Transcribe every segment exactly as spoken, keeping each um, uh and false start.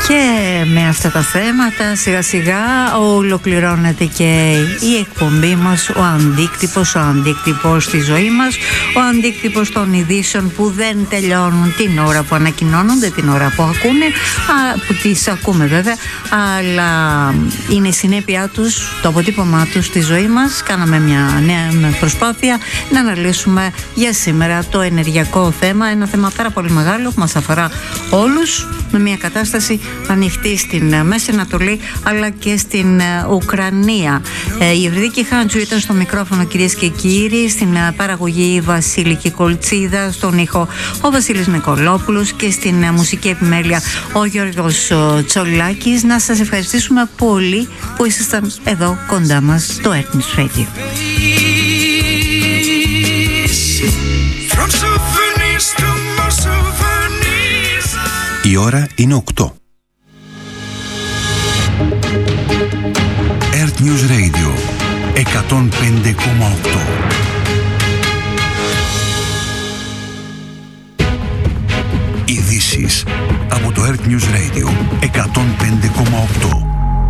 Και με αυτά τα θέματα σιγά σιγά ολοκληρώνεται και η εκπομπή μας, ο αντίκτυπος, ο αντίκτυπος στη ζωή μας, ο αντίκτυπος των ειδήσεων που δεν τελειώνουν την ώρα που ανακοινώνονται, την ώρα που ακούνε, α, που τις ακούμε βέβαια, αλλά είναι η συνέπειά τους, το αποτύπωμά τους στη ζωή μας. Κάναμε μια νέα προσπάθεια να αναλύσουμε για σήμερα το ενεργειακό θέμα, ένα θέμα πάρα πολύ μεγάλο που μας αφορά όλους, με μια κατάσταση ανοιχτή στην Μέση Ανατολή αλλά και στην Ουκρανία. Η Ευρυδίκη Χάντζου ήταν στο μικρόφωνο, κυρίες και κύριοι, στην παραγωγή Βασίλη Κολτσίδα, στον ήχο ο Βασίλης Νικολόπουλος και στην μουσική επιμέλεια ο Γιώργος Τσολάκης. Να σας ευχαριστήσουμε πολύ που ήσασταν εδώ κοντά μας στο Air News Radio. Η ώρα είναι οκτώ. Air News Radio εκατόν πέντε κόμμα οκτώ. Ειδήσεις από το Air News Radio εκατόν πέντε κόμμα οκτώ.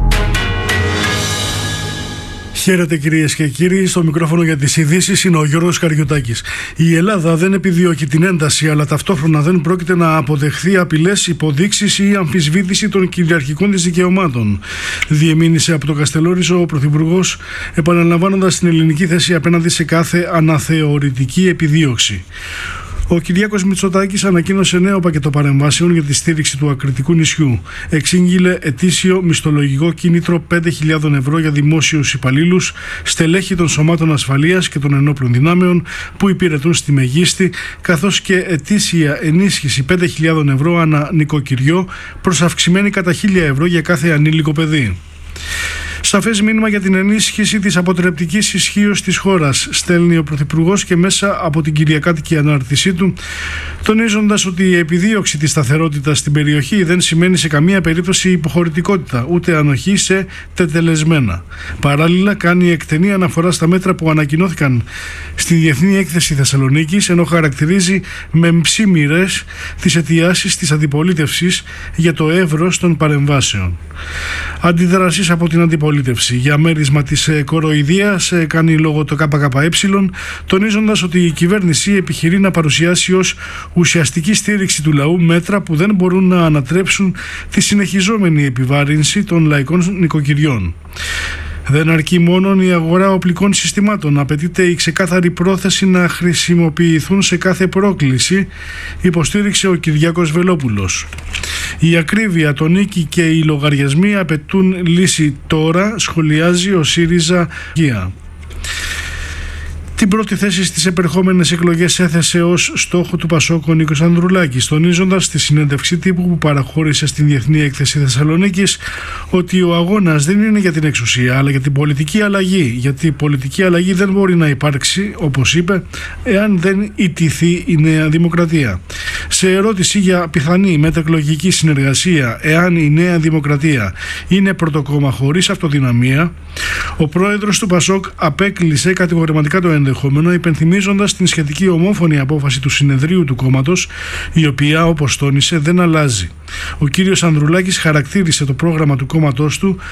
Χαίρετε κυρίες και κύριοι, στο μικρόφωνο για τις ειδήσεις είναι ο Γιώργος Καριωτάκης. Η Ελλάδα δεν επιδιώκει την ένταση, αλλά ταυτόχρονα δεν πρόκειται να αποδεχθεί απειλές, υποδείξεις ή αμφισβήτηση των κυριαρχικών της δικαιωμάτων. Διεμήνυσε από το Καστελόριζο ο Πρωθυπουργός, επαναλαμβάνοντας την ελληνική θέση απέναντι σε κάθε αναθεωρητική επιδίωξη. Ο Κυριάκος Μητσοτάκης ανακοίνωσε νέο πακέτο παρεμβάσεων για τη στήριξη του ακριτικού νησιού. Εξήγηλε ετήσιο μισθολογικό κίνητρο πέντε χιλιάδες ευρώ για δημόσιους υπαλλήλους, στελέχη των σωμάτων ασφαλείας και των ενόπλων δυνάμεων που υπηρετούν στη Μεγίστη, καθώς και ετήσια ενίσχυση πέντε χιλιάδες ευρώ ανά νοικοκυριό, προς αυξημένη κατά χίλια ευρώ για κάθε ανήλικο παιδί. Σαφές μήνυμα για την ενίσχυση της αποτρεπτικής ισχύως της χώρας, στέλνει ο Πρωθυπουργός και μέσα από την κυριακάτικη ανάρτησή του, τονίζοντας ότι η επιδίωξη της σταθερότητας στην περιοχή δεν σημαίνει σε καμία περίπτωση υποχωρητικότητα, ούτε ανοχή σε τετελεσμένα. Παράλληλα, κάνει εκτενή αναφορά στα μέτρα που ανακοινώθηκαν στη Διεθνή Έκθεση Θεσσαλονίκης, ενώ χαρακτηρίζει με μψίμυρες τις αιτιάσεις της αντιπολίτευσης για το εύρος των παρεμβάσεων. Αντιδράσεις από την αντιπολίτευση για μέρισμα της κοροϊδίας κάνει λόγο το ΚΚΕ, τονίζοντας ότι η κυβέρνηση επιχειρεί να παρουσιάσει ως ουσιαστική στήριξη του λαού μέτρα που δεν μπορούν να ανατρέψουν τη συνεχιζόμενη επιβάρυνση των λαϊκών νοικοκυριών. Δεν αρκεί μόνο η αγορά οπλικών συστημάτων, απαιτείται η ξεκάθαρη πρόθεση να χρησιμοποιηθούν σε κάθε πρόκληση, υποστήριξε ο Κυριάκος Βελόπουλος. Η ακρίβεια, το νίκη και οι λογαριασμοί απαιτούν λύση τώρα, σχολιάζει ο ΣΥΡΙΖΑ. Την πρώτη θέση στις επερχόμενες εκλογές έθεσε ως στόχο του Πασόκ ο Νίκος Ανδρουλάκης, τονίζοντας στη συνέντευξη τύπου που παραχώρησε στην Διεθνή Έκθεση Θεσσαλονίκης ότι ο αγώνας δεν είναι για την εξουσία αλλά για την πολιτική αλλαγή, γιατί η πολιτική αλλαγή δεν μπορεί να υπάρξει, όπως είπε, εάν δεν ιτηθεί η Νέα Δημοκρατία. Σε ερώτηση για πιθανή μετεκλογική συνεργασία, εάν η Νέα Δημοκρατία είναι πρωτοκόμμα χωρίς αυτοδυναμία, ο πρόεδρος του Πασόκ απέκλεισε κατηγορηματικά το ενδεχόμενο, υπενθυμίζοντας την σχετική ομόφωνη απόφαση του συνεδρίου του κόμματος, η οποία, όπως τόνισε, δεν αλλάζει. Ο κύριος Ανδρουλάκης χαρακτήρισε το πρόγραμμα του κόμματός του